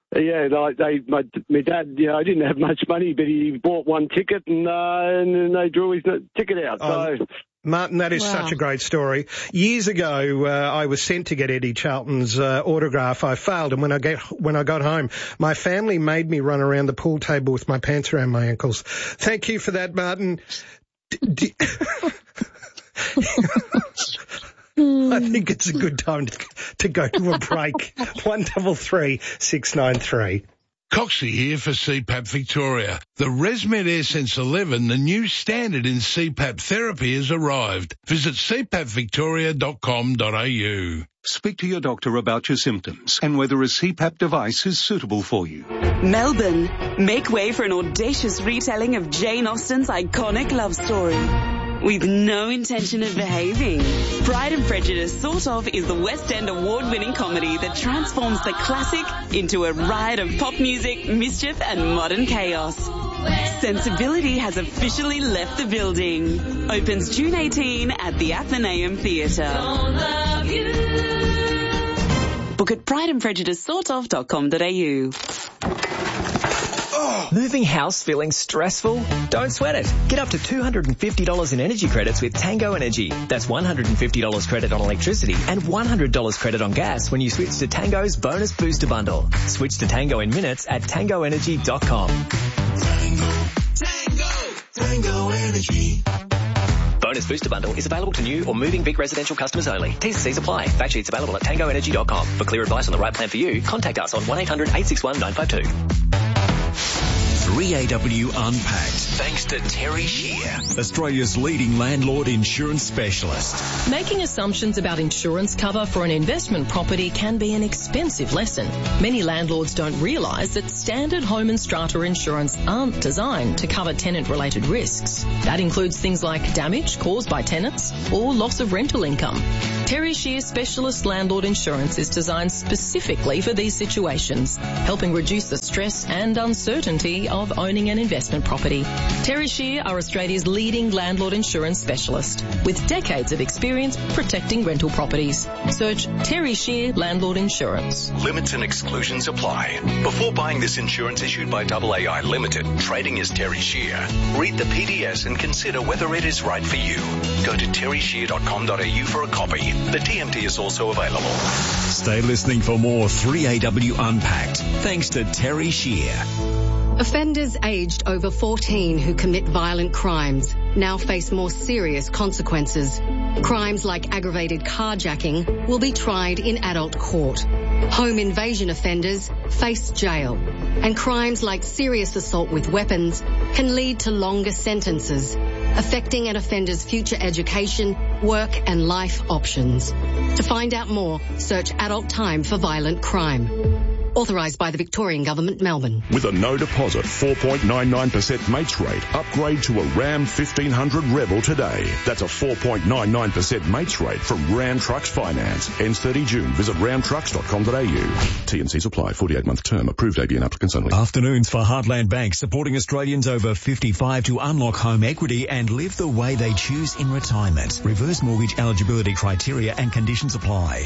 dad, I didn't have much money, but he bought one ticket and they drew his ticket out. So. Martin, that is such a great story. Years ago, I was sent to get Eddie Charlton's autograph. I failed, and when I got home, my family made me run around the pool table with my pants around my ankles. Thank you for that, Martin. I think it's a good time to go to a break. 133 693. Coxie here for CPAP Victoria. The ResMed AirSense 11, the new standard in CPAP therapy, has arrived. Visit cpappvictoria.com.au. Speak to your doctor about your symptoms and whether a CPAP device is suitable for you. Melbourne, make way for an audacious retelling of Jane Austen's iconic love story. With no intention of behaving. Pride and Prejudice Sort Of is the West End award-winning comedy that transforms the classic into a riot of pop music, mischief and modern chaos. Sensibility has officially left the building. Opens June 18 at the Athenaeum Theatre. Book at prideandprejudicesortof.com.au. Moving house feeling stressful? Don't sweat it. Get up to $250 in energy credits with Tango Energy. That's $150 credit on electricity and $100 credit on gas when you switch to Tango's Bonus Booster Bundle. Switch to Tango in minutes at tangoenergy.com. Tango Energy. Bonus Booster Bundle is available to new or moving Vic residential customers only. T's and C's apply. Fact sheets available at tangoenergy.com. For clear advice on the right plan for you, contact us on 1-800-861-952. 3AW Unpacked, thanks to Terry Shear, Australia's leading landlord insurance specialist. Making assumptions about insurance cover for an investment property can be an expensive lesson. Many landlords don't realise that standard home and strata insurance aren't designed to cover tenant-related risks. That includes things like damage caused by tenants or loss of rental income. Terry Shear Specialist Landlord Insurance is designed specifically for these situations, helping reduce the stress and uncertainty of owning an investment property. Terry Shear are Australia's leading landlord insurance specialist with decades of experience protecting rental properties. Search Terry Shear Landlord Insurance. Limits and exclusions apply. Before buying this insurance issued by AAI Limited, trading as Terry Shear, read the PDS and consider whether it is right for you. Go to terryshear.com.au for a copy. The TMT is also available. Stay listening for more 3AW Unpacked, thanks to Terry Shear. Offenders aged over 14 who commit violent crimes now face more serious consequences. Crimes like aggravated carjacking will be tried in adult court. Home invasion offenders face jail. And crimes like serious assault with weapons can lead to longer sentences, affecting an offender's future education, work and life options. To find out more, search Adult Time for Violent Crime. Authorised by the Victorian Government, Melbourne. With a no deposit 4.99% mates rate, upgrade to a Ram 1500 Rebel today. That's a 4.99% mates rate from Ram Trucks Finance. Ends 30 June. Visit ramtrucks.com.au. T&Cs apply. 48-month term. Approved ABN applicants only. Afternoons for Heartland Bank, supporting Australians over 55 to unlock home equity and live the way they choose in retirement. Reverse mortgage eligibility criteria and conditions apply.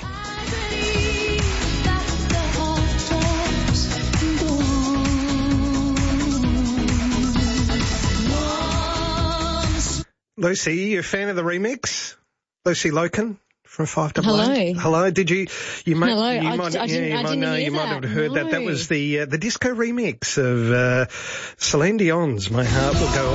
Lucy, you a fan of the remix? Lucy Loken from 5 to Hello. Hello. Did you? You might. Hello. You might have heard that. That was the disco remix of Celine Dion's "My Heart Will Go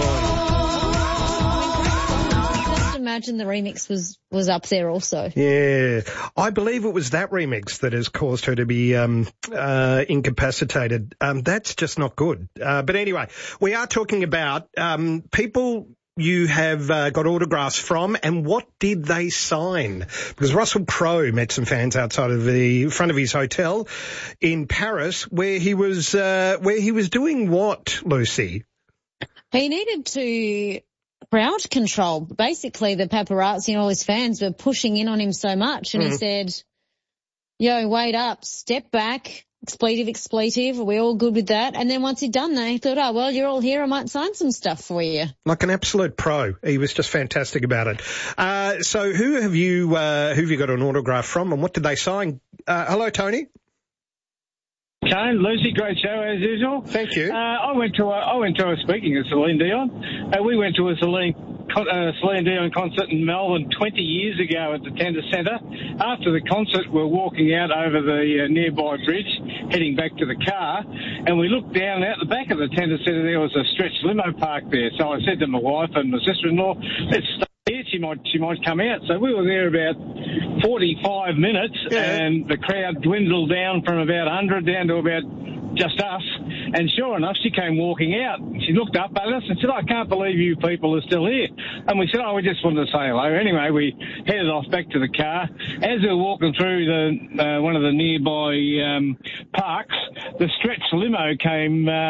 On." Just imagine the remix was up there also. Yeah, I believe it was that remix that has caused her to be incapacitated. That's just not good. But anyway, we are talking about people you have got autographs from, and what did they sign? Because Russell Crowe met some fans outside of the front of his hotel in Paris, where he was doing what, Lucy? He needed to crowd control. Basically, the paparazzi and all his fans were pushing in on him so much, and he said, "Yo, wait up, step back." Expletive, are we all good with that? And then once he'd done that, he thought, oh, well, you're all here, I might sign some stuff for you. Like an absolute pro. He was just fantastic about it. So who have you got an autograph from, and what did they sign? Hello, Tony. Kane, Lucy, great show as usual. Thank you. I went to a speaking of Celine Dion. We went to a Celine Dion concert in Melbourne 20 years ago at the Tender Centre. After the concert, we're walking out over the nearby bridge, heading back to the car, and we looked down out the back of the Tender Centre. There was a stretched limo parked there. So I said to my wife and my sister-in-law, let's stay here. She might come out. So we were there about 45 minutes, and the crowd dwindled down from about 100 down to about just us. And sure enough, she came walking out. She looked up at us and said, I can't believe you people are still here. And we said, we just wanted to say hello. Anyway, we headed off back to the car. As we were walking through one of the nearby parks, the stretched limo came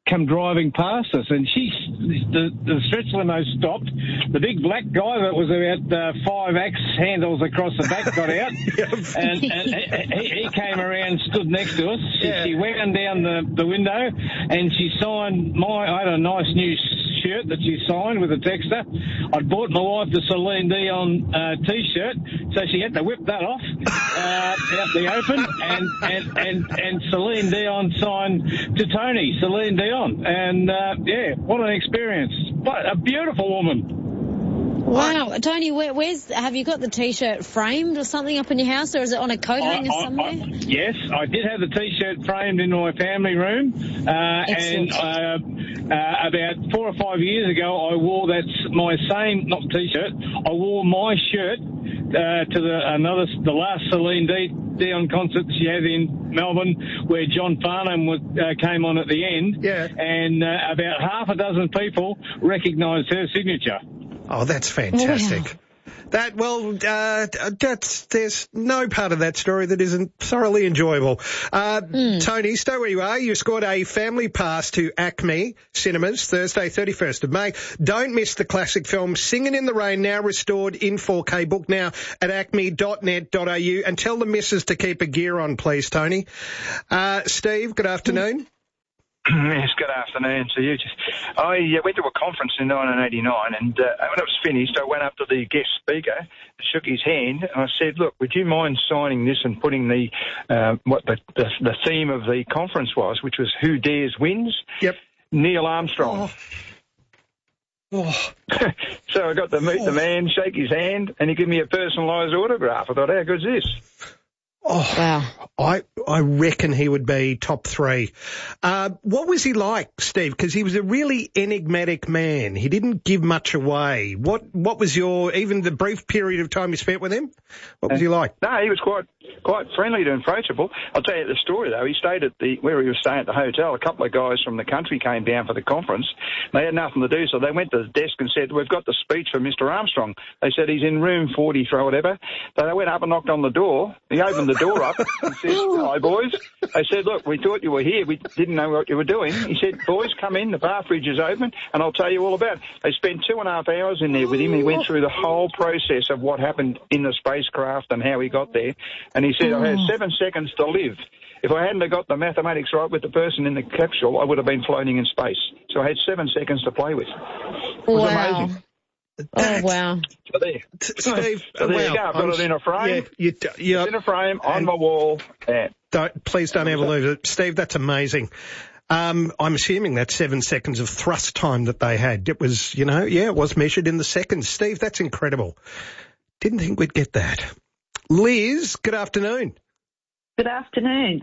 come driving past us, and the stretch limo stopped. The big black guy that was about 5 axe handles across the back got out, and he came around, stood next to us. She wound down the window, and she signed I had a nice new shirt that she signed with a texter. I'd bought my wife the Celine Dion T-shirt, so she had to whip that off out the open, and Celine Dion signed to Tony, Celine Dion, and what an experience! But a beautiful woman. Wow, Tony, have you got the T-shirt framed or something up in your house, or is it on a coat hanger somewhere? Yes, I did have the T-shirt framed in my family room, and about 4 or 5 years ago, I wore not T-shirt. I wore my shirt to the last Celine Dion concert she had in Melbourne, where John Farnham came on at the end. Yeah, and about half a dozen people recognised her signature. Oh, that's fantastic. Wow. There's no part of that story that isn't thoroughly enjoyable. Tony, stay where you are. You scored a family pass to Acme Cinemas Thursday, 31st of May. Don't miss the classic film Singing in the Rain, now restored in 4K. Book now at acme.net.au, and tell the missus to keep her gear on, please, Tony. Steve, good afternoon. Yes, good afternoon to you. I went to a conference in 1989, and when it was finished, I went up to the guest speaker, shook his hand, and I said, "Look, would you mind signing this and putting the theme of the conference was, which was Who Dares Wins?" Yep. Neil Armstrong. So I got to meet the man, shake his hand, and he gave me a personalised autograph. I thought, how good's this? Oh, wow. I reckon he would be top 3. What was he like, Steve? Because he was a really enigmatic man. He didn't give much away. What was even the brief period of time you spent with him? What was he like? No, he was quite friendly and approachable. I'll tell you the story, though. He stayed where he was staying at the hotel. A couple of guys from the country came down for the conference. They had nothing to do, so they went to the desk and said, "We've got the speech for Mr. Armstrong." They said, "He's in room 43 or whatever." So they went up and knocked on the door. He opened the door up and said, "Hi, boys." They said, "Look, we thought you were here. We didn't know what you were doing." He said, "Boys, come in. The bar fridge is open, and I'll tell you all about it." They spent 2.5 hours in there with him. He went through the whole process of what happened in the spacecraft and how he got there. And he said, "I had 7 seconds to live. If I hadn't have got the mathematics right with the person in the capsule, I would have been floating in space. So I had 7 seconds to play with." It was amazing. Oh, wow. So there. Steve, so there you go. I've got it in a frame. It's in a frame on my wall. Please don't ever lose it. Steve, that's amazing. I'm assuming that's 7 seconds of thrust time that they had. It was, it was measured in the seconds. Steve, that's incredible. Didn't think we'd get that. Liz, good afternoon. Good afternoon.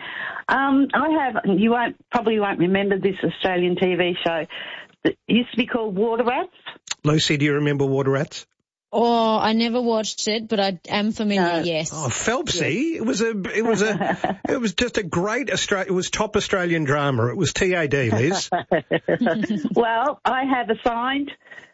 You probably won't remember this Australian TV show. It used to be called Water Rats. Lucy, do you remember Water Rats? Oh, I never watched it, but I am familiar. Yes. Oh, Phelpsy! Yes. It was just a great it was top Australian drama. It was TAD, Liz. Well, I have a signed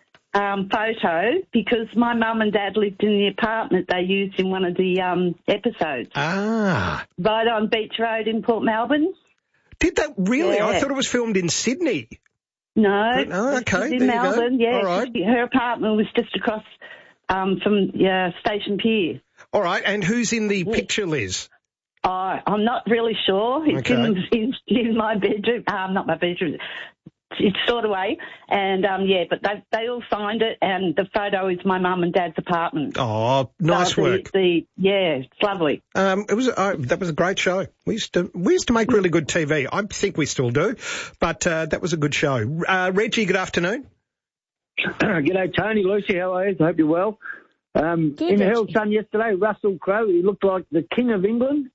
photo because my mum and dad lived in the apartment they used in one of the episodes. Right on Beach Road in Port Melbourne. Did that really? Yeah. I thought it was filmed in Sydney. No, okay, in Melbourne. Yeah, all right. Her apartment was just across from Station Pier. All right, and who's in the picture, Liz? I'm not really sure. It's in my bedroom. Not my bedroom. It's stored away, and but they all signed it, and the photo is my mum and dad's apartment. Oh, nice work. It's lovely. That was a great show. We used to make really good TV. I think we still do, but that was a good show. Reggie, good afternoon. G'day, Tony, Lucy. How are you? I hope you're well. In the Herald Sun yesterday, Russell Crowe. He looked like the King of England.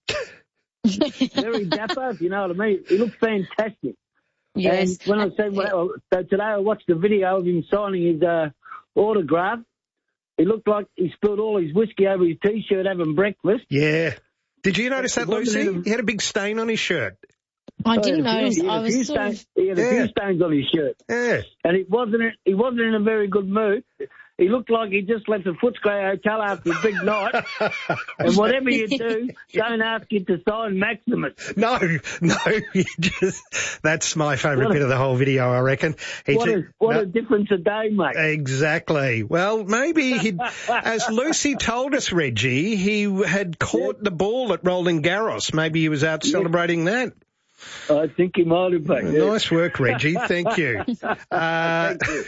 Very dapper, if you know what I mean. He looked fantastic. Yes. And when I said today, I watched the video of him signing his autograph. He looked like he spilled all his whiskey over his T-shirt having breakfast. Yeah. Did you notice that, Lucy? He had a big stain on his shirt. I didn't notice. He had a few stains on his shirt. Yeah. And he wasn't in a very good mood. He looked like he just left the Footscray Hotel after a big night. And whatever you do, don't ask him to sign Maximus. No, that's my favourite bit of the whole video, I reckon. What a difference a day, mate. Exactly. Well, maybe as Lucy told us, Reggie, he had caught the ball at Roland Garros. Maybe he was out celebrating that. I think he might have been. Nice work, Reggie. Thank you. Thank you.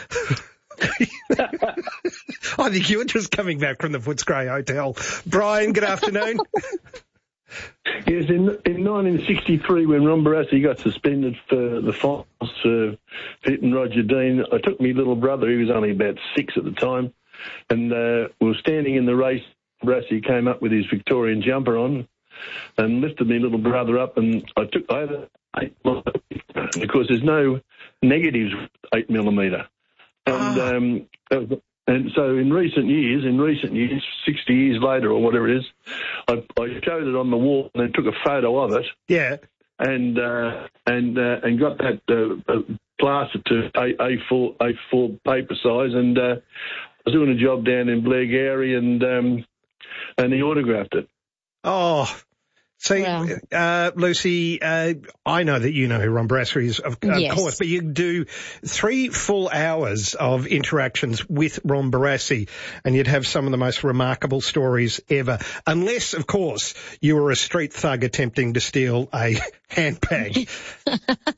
I think you were just coming back from the Footscray Hotel. Brian, good afternoon. Yes, in 1963, when Ron Barassi got suspended for the finals for hitting Roger Dean, I took my little brother, he was only about 6 at the time, and we were standing in the race. Barassi came up with his Victorian jumper on and lifted my little brother up, and I had an 8mm, because there's no negatives 8mm. And so in recent years, 60 years later or whatever it is, I showed it on the wall and then took a photo of it. Yeah. And got that plastered to A4 paper size, and I was doing a job down in Blairgowrie, and he autographed it. Oh. See, wow. Lucy, I know that you know who Ron Barassi is, of course, but you do 3 full hours of interactions with Ron Barassi, and you'd have some of the most remarkable stories ever. Unless, of course, you were a street thug attempting to steal a handbag.